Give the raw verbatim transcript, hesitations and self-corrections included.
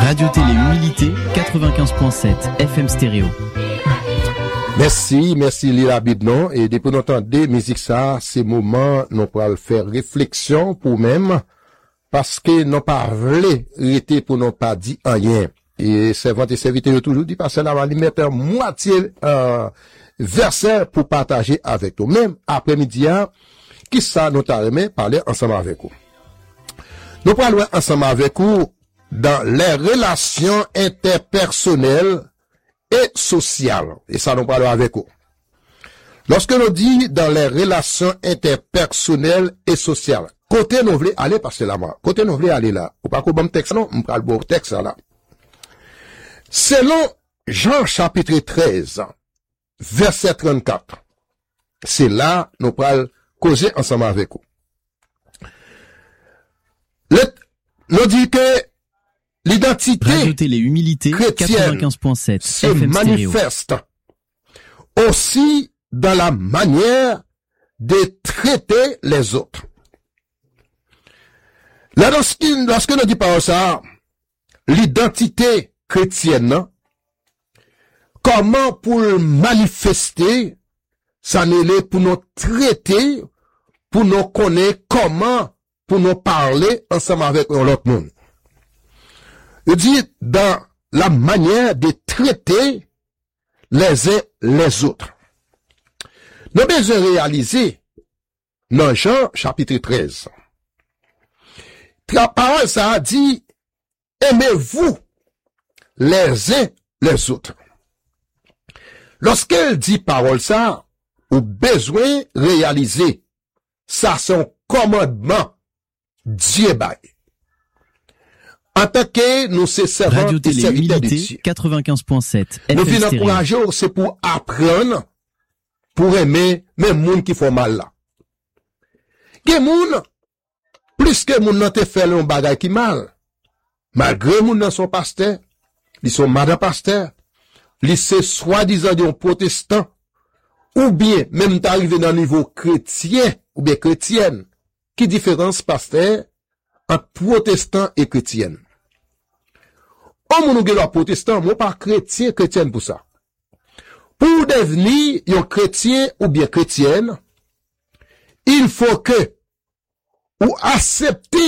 Radio Télé Humilité, quatre-vingt-quinze point sept F M stéréo. Merci, merci Lila Bidnon. Et depuis nous entendons musique ça, c'est moment nous pourrons faire réflexion pour même, parce que nous pas voulu rester pour nous pas dire rien. Et servante et serviteur toujours dit parce que là, on va mettre moitié, euh, verset pour partager avec nous. Même après-midi, qui ça nous t'a aimé parler ensemble avec vous. Nous parlons ensemble avec vous dans les relations interpersonnelles et sociales. Et ça nous parlons avec vous. Lorsque nous dit dans les relations interpersonnelles et sociales, côté nous voulons aller parce que là, côté nous voulons aller là. Ou pas qu'on bon texte non, on parle bon texte là. Selon Jean chapitre treize, verset trente-quatre, c'est là nous parlons causer ensemble avec vous. Le, nous dit que l'identité Radio Télé Humilité, quatre-vingt-quinze point sept se F M manifeste aussi dans la manière de traiter les autres. Là, lorsque, lorsque nous dit par ça, l'identité chrétienne, comment pour le manifester, ça n'est pour nous traiter, pour nous connaître comment, pour nous parler ensemble avec l'autre monde. Il dit dans la manière de traiter les uns les autres. Nous devons besoin réaliser dans Jean chapitre treize. La parole ça a dit, aimez-vous les uns les autres. Lorsqu'elle dit parole ça, ou besoin réaliser, ça son commandement, Dieu bail. En tant que nous c'est servants Radio et Télé serviteurs de Humilité, Dieu. quatre-vingt-quinze point sept Nous F M venons stéréo. encourager, c'est pour apprendre, pour aimer, même moun qui font mal là. Gen moun, plus que moun nan te fait un bagay qui mal. Malgré moun nan son pasteur, ils sont madame pasteur, ils c'est soi-disant des protestants, ou bien même t'arrivé dans le niveau chrétien, ou bien chrétienne. Qui différence pasteur entre protestant et chrétienne? On moun nou gen protestant, moi pas chrétien, chrétienne pour ça. Pour devenir un chrétien ou bien chrétienne, il faut que ou accepter